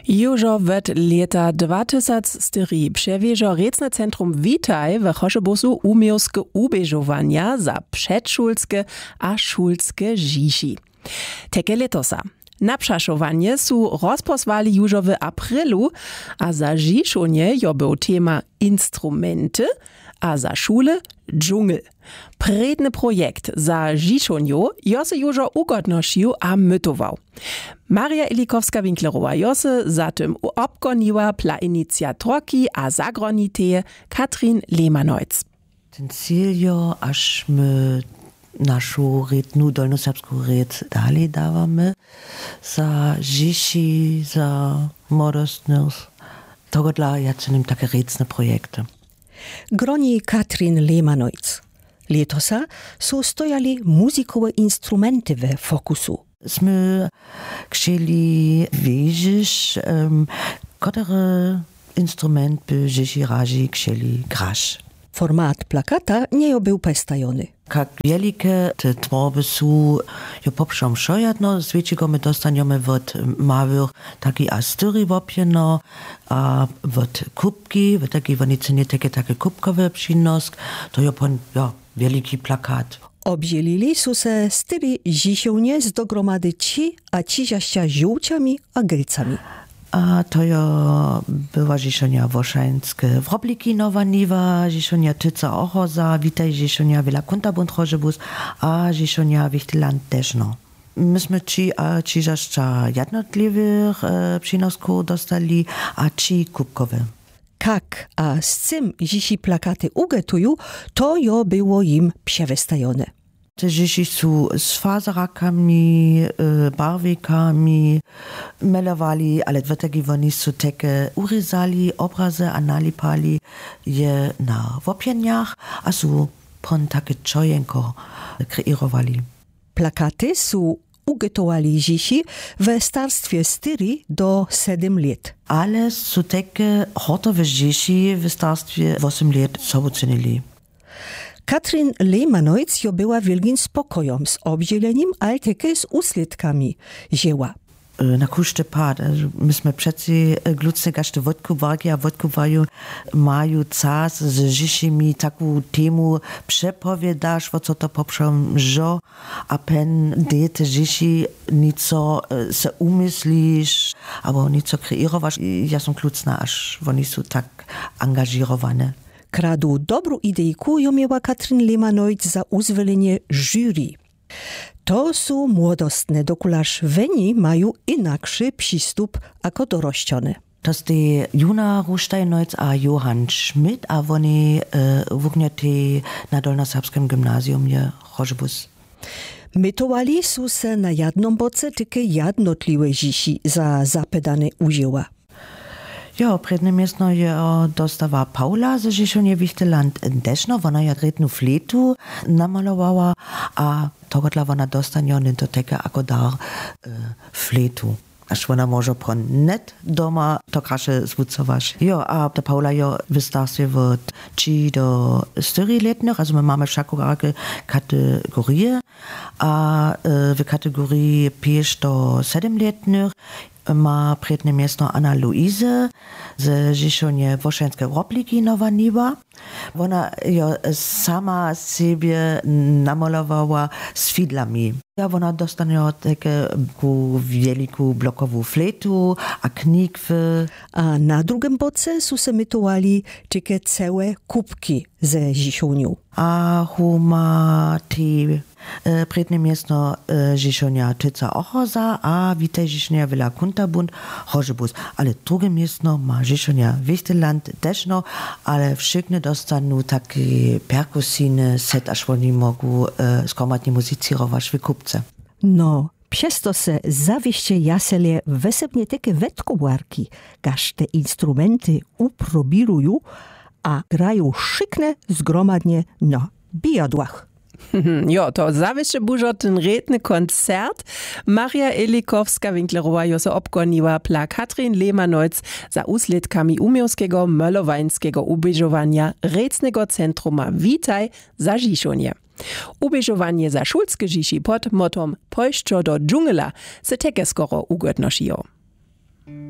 Jużo wet leta 2004 przewieżo Recne Centrum Witaj w Choszebusu umiejskie ubieżowania za przedszulskie a szulskie dzieci. Teke letosa. Na przaszowanie su rozposwali już w aprilu, a za żiszonie jo był tema instrumenty, a za szule dżungel. Predny projekt za żiszonio jose jużo ugodnosił a mytował. Maria Ilikowska-Winklerowa jose zatem obgoniła pla inicjatorki a zagroniteje Katrin Lehmanojc. Ten cíl jo, až my našu rednu dolnoserbsku red dalej dávame za žiši, za młodostnych. Togodla ja cením také redne projekty. Groni Katrin Lehmanojc. Letosa su stojali muzikowe instrumenty we fokusu. Sme chcieli wiedzieć, który instrument by dzieci razi chcieli grać. Format plakata nie był pestajony. Jak wielkie te tworby są, jo poprzom szojadno, z wieczego my dostaniemy od małych taki astyry wopjeno, a od kubki, w takiej wonicynie takie kubkowe przynosk, to jo pon, wielki plakat. Obdzielili su se styli zisionie z dogromady a ciziaścia żółciami a grycami. A to jo była żiszonia woszańskie wrobliki nowa niwa, żiszonia tyca ochoza, witaj żiszonia Wiela Kuntabund Chorzebus, a żiszonia Wichtyland Deszno. Myśmy a ciżaszcza jednotliwych przynosków dostali, a kubkowe. Kak a z czym dziś plakaty ugetują, to jo było im przewystajone. Te dzieci są z fazerakami, barwikami, malowali, ale w takiej oni są takie uryzali obrazy, a nalipali je na wopieniach, a są pon takie czojenko kreirowali. Plakaty są ugetowali dzieci w starstwie 4 do 7 lat. Ale są takie hotowe dzieci w starstwie 8 lat sobie cenili. Katrin Lehmanojc jo była wielkim spokojem z obdzieleniem, ale také z usledkami dzieła. Na kuszty pad. Myśmy przecież glucne gaście wodkuwarki, a wodkuwają mają czas z dzieciami taką temu przepowiadasz, co to poprzem żo, a pen te dzieci nieco se umyślisz, albo nieco kreowasz. Ja są glucna, aż oni są tak angażowane. Kradu dobrą idejku jo miała Katrin Lehmanojc za uzwolenie jury. To są młodostne, dokulaż weni mają inakszy przystup jako dorościone. To jest Juna Rusztajnojc a Johann Schmidt, a oni wugniaty na Dolnoserbskim Gymnasium je Chorzebus. Mytowali su se na jednom boce tylko jednotliwe dzieci za zapedane użyła. Jo, prednym miestno je dostawa Paula ze Żiszonie Wichtyland Deszno, ona je rednu fletu namalowała, a togodla ona dostanie do tego jako dar fletu. Aż ona może net doma to krasze zwucować. Jo, a ta Paula jo wystarczy od 3 do 4 letnych, also my mamy wszaką kategorię, a w kategorii 5 do 7 letnych ma predne miestno Anna Luise z Żiszonie Woszańskie wrobliki nowa niwa. Ona jo sama siebie namalowała z fidlami. Ja ona dostanie taką wielką blokową fletu, a knigwy. A na drugim boce su se mytowali tylko całe kubki ze Żiszonią. A ma te predne miestno Żiszonia Tyca Ochoza, a witaj Żiszonia Wiela Kuntabund Chorzebus. Ale drugie miestno ma Żiszonia Wichtyland Deszno, ale wszyscy dostaną takie perkusyjne set, aż oni mogą skomatnie muzycirować w kupce. No, przez to se zawieście jasele wesebnie takie wetkowarki, gaż te instrumenty uprobirują, a grają szykne zgromadnie na bijadłach. Jo, to zawieście bużo ten redny koncert. Maria Ilikowska-Winklerowa jo se obgoniła pla Katrin Lehmanojc za usledkami umiejskiego malowańskiego ubieżowania Recnego Centruma Witaj za Żiszonie. Ubieżowanie za szulskie dzieci pod motom Pojśćo do dżungela se teke skoro ugodnosziło.